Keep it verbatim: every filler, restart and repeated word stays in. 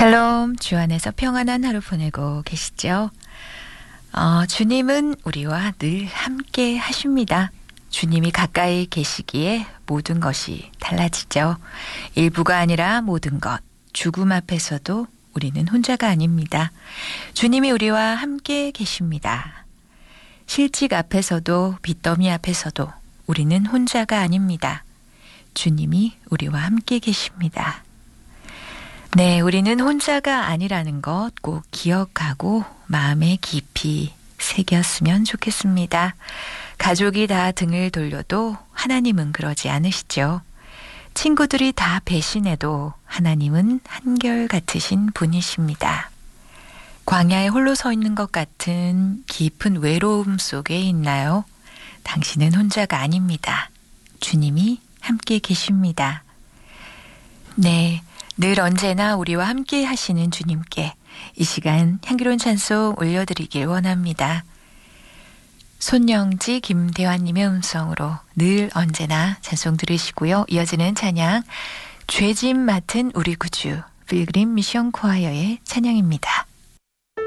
샬롬, 주 안에서 평안한 하루 보내고 계시죠? 어, 주님은 우리와 늘 함께 하십니다. 주님이 가까이 계시기에 모든 것이 달라지죠. 일부가 아니라 모든 것, 죽음 앞에서도 우리는 혼자가 아닙니다. 주님이 우리와 함께 계십니다. 실직 앞에서도 빚더미 앞에서도 우리는 혼자가 아닙니다. 주님이 우리와 함께 계십니다. 네, 우리는 혼자가 아니라는 것 꼭 기억하고 마음에 깊이 새겼으면 좋겠습니다. 가족이 다 등을 돌려도 하나님은 그러지 않으시죠. 친구들이 다 배신해도 하나님은 한결같으신 분이십니다. 광야에 홀로 서 있는 것 같은 깊은 외로움 속에 있나요? 당신은 혼자가 아닙니다. 주님이 함께 계십니다. 네, 늘 언제나 우리와 함께 하시는 주님께 이 시간 향기로운 찬송 올려드리길 원합니다. 손영지 김대환님의 음성으로 늘 언제나 찬송 들으시고요. 이어지는 찬양 죄짐 맡은 우리 구주 필그림 미션 코아여의 찬양입니다.